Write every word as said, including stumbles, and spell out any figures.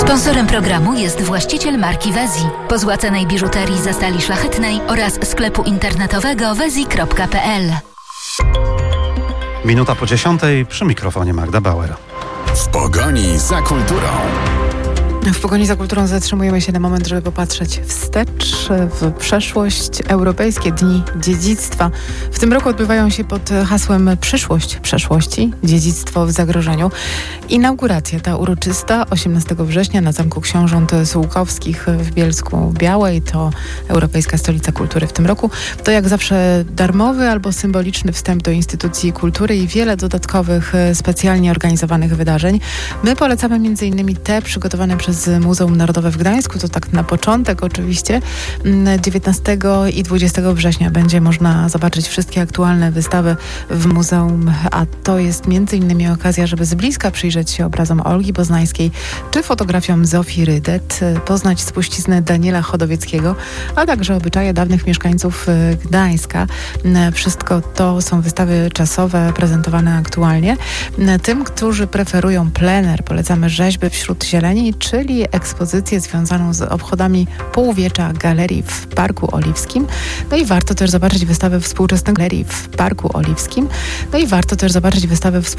Sponsorem programu jest właściciel marki Wezi, pozłacanej biżuterii ze stali szlachetnej oraz sklepu internetowego wezi kropka pe el. Minuta po dziesiątej, przy mikrofonie Magda Bauer. W pogoni za kulturą. W pogoni za kulturą zatrzymujemy się na moment, żeby popatrzeć wstecz, w przeszłość. Europejskie Dni Dziedzictwa w tym roku odbywają się pod hasłem Przyszłość przeszłości, dziedzictwo w zagrożeniu. Inauguracja ta uroczysta osiemnastego września na Zamku Książąt Sułkowskich w Bielsku Białej. To Europejska Stolica Kultury w tym roku. To jak zawsze darmowy albo symboliczny wstęp do instytucji kultury i wiele dodatkowych specjalnie organizowanych wydarzeń. My polecamy m.in. te przygotowane przez Muzeum Narodowe w Gdańsku. To tak na początek oczywiście. dziewiętnastego i dwudziestego września będzie można zobaczyć wszystkie aktualne wystawy w muzeum, a to jest m.in. okazja, żeby z bliska przyjrzeć się obrazom Olgi Boznańskiej czy fotografiom Zofii Rydet, poznać spuściznę Daniela Chodowieckiego, a także obyczaje dawnych mieszkańców Gdańska. Wszystko to są wystawy czasowe prezentowane aktualnie. Tym, którzy preferują plener, polecamy rzeźby wśród zieleni, czyli ekspozycję związaną z obchodami półwiecza galerii w Parku Oliwskim. No i warto też zobaczyć wystawę współczesnych galerii w Parku Oliwskim. No i warto też zobaczyć wystawę współczesnych